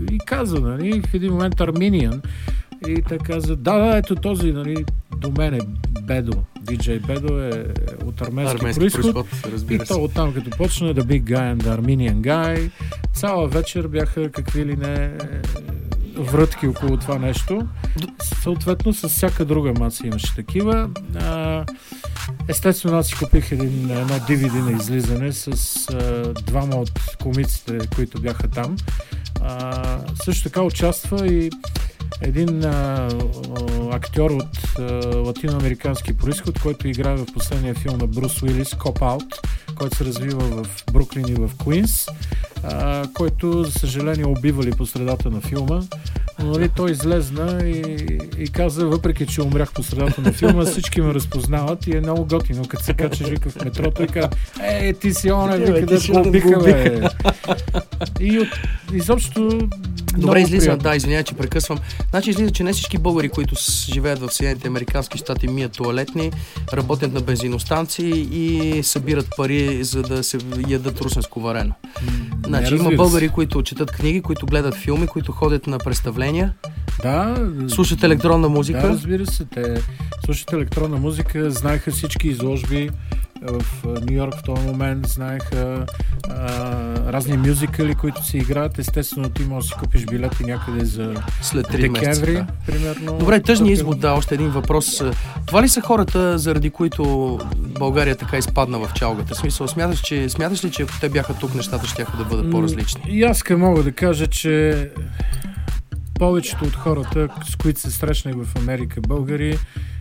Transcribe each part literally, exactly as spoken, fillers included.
и каза, нали, в един момент Арминиан. И те каза, да, да, ето този, нали, до мен е Бедо. Диджей Бедо е от арменски, арменски происход. И то оттам, като почна The Big Guy and the Armenian Guy, цяла вечер бяха какви ли не врътки около това нещо. Съответно, с всяка друга маса имаше такива. А, естествено, аз си купих един, едно ди ви ди на излизане с а, двама от комиците, които бяха там. А, също така участва и един а, актьор от а, латиноамерикански происход, който играе в последния филм на Брус Уилис, Cop Out, който се развива в Бруклин и в Куинс, а, който, за съжаление, убивали по средата на филма. Но, нали, той излезна и, и каза, въпреки че умрях по средата на филма, всички ме разпознават и е много готино, като се кача вика в метрото и каза, е, ти си оне, вика, да го убиха, бе. И от, изобщо добре излиза, да, извинявай, че прекъсвам. Значи излиза, че не всички българи, които живеят в Съединените американски щати, мият тоалетни, работят на бензиностанции и събират пари, за да се ядат русенско варено. Mm, значи има българи, които четат книги, които гледат филми, които ходят на представления. Да. Слушат електронна музика. Да, разбира се. Те слушат електронна музика, знаеха всички изложби в Ню Йорк в този момент, знаеха а, разни мюзикали, които се играят. Естествено, ти можеш да си купиш билети някъде за след три декември, месеца, да. Примерно. Добре, тъжни извод, да, още един въпрос. Това ли са хората, заради които България така изпадна в чалгата? В смисъл, смяташ, че, смяташ ли, че ако те бяха тук, нещата ще да бъдат по-различни? И аз мога да кажа, че повечето от хората, с които се срещнах в Америка, българи,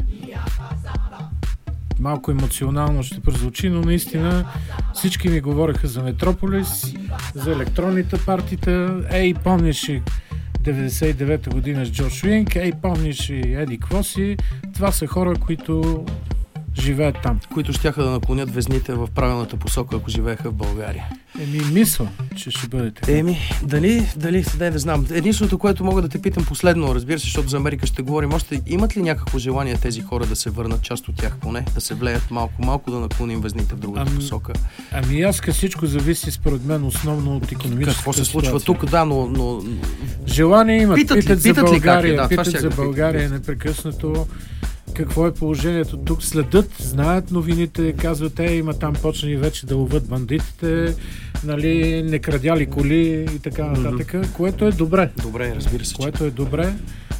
малко емоционално ще прозвучи, но наистина всички ми говореха за Метрополис, за електронните партита. Ей, помниш и деветдесет и девета година с Джош Уинк, ей, помниш и Еди Квоси. Това са хора, които живеят там. Които щяха да наклонят везните в правилната посока, ако живееха в България. Еми, мисля, че ще бъде така. Еми, дали, дали, да, да знам. Единственото, което мога да те питам последно, разбира се, защото за Америка ще говорим още, имат ли някакво желание тези хора да се върнат, част от тях поне, да се влеят малко-малко, да наклоним везните в другата ами, посока? Ами аз всичко зависи според мен основно от икономическата Какво се случва ситуация. тук, да, но... но... Желание имат, питат, питат, питат за ли как е? България, Да, питат за да България непрекъснато. Какво е положението тук? Следят, знаят новините, казват, е, има там почнали вече да ловят бандитите, нали, не крадяли коли и така нататък, mm-hmm. което е добре. Добре, разбира се. Което е добре,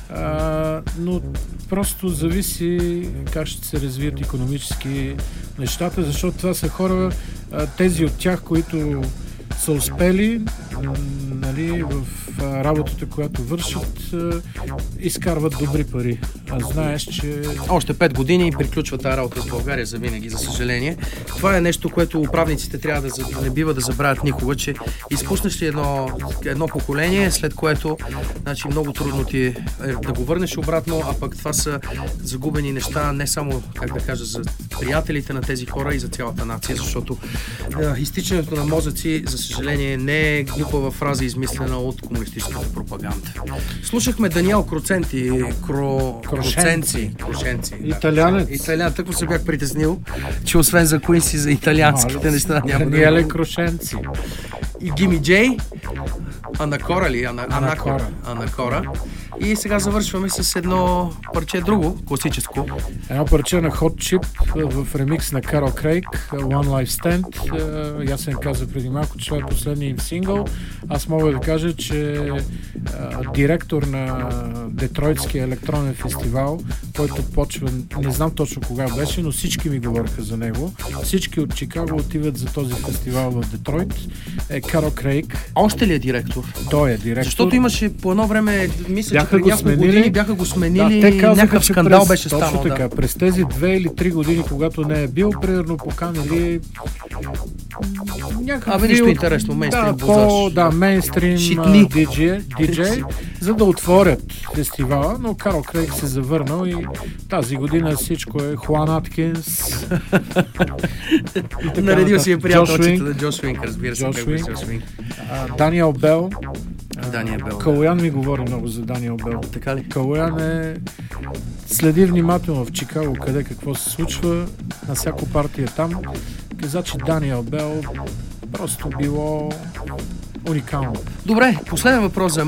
а, но просто зависи как ще се развият икономически нещата, защото това са хора, а, тези от тях, които са успели, нали, в работата, която вършат, изкарват добри пари. А знаеш, че... Още пет години и приключва тази работа в България за винаги, за съжаление. Това е нещо, което управниците трябва да, да не бива да забравят никога, че изпуснеш ли едно, едно поколение, след което, значи, много трудно ти е да го върнеш обратно, а пък това са загубени неща не само, как да кажа, за приятелите на тези хора и за цялата нация, защото е, изтичането на мозъци, за съжаление, не е глупава фраза, измислена от комунистическата пропаганда. Слушахме Даниел Кроценти, Кро... Крошенци. Крошенци. Италянец. Да. Италиан. Тъкво се бях притеснил, че освен за Куинси, за италианските неща няма да... Даниеле Крошенци. И Гими Джей, Анакора ли? Ана... Анакора. Анакора. И сега завършваме с едно парче друго, класическо. Едно парче на Hot Chip в ремикс на Карл Крейг, One Life Stand. Ясен каза преди малко, че това е последният им сингъл. Аз мога да кажа, че а, директор на Детройтския електронен фестивал, който почва, не знам точно кога беше, но всички ми говориха за него. Всички от Чикаго отиват за този фестивал в Детройт. Е Карл Крейг. Още ли е директор? Той е директор. Защото имаше по едно време, мисля, бяха че преди няколко години бяха го сменили, да, те казаха, някакъв скандал през, беше станал. Точно така, да. През тези две или три години, когато не е бил, примерно поканили някакви... А, нищо интересно, мейнстрим да, по, да, мейнстрим диджей, диджей, за да отворят фестивала, но Карл Крейг се завърнал и тази година всичко е Хуан Аткинс. Наредил си е приятелчета на Джош Уинк, разбира се. Джош Уинк. Даниел Бел. Дания Бел. Калоян ми говори много за Даниел Бел. Така ли? Калоян е... следи внимателно в Чикаго къде какво се случва, на всяко партия там. Каза, че Даниел Бел просто било уникално. Добре, последен въпрос за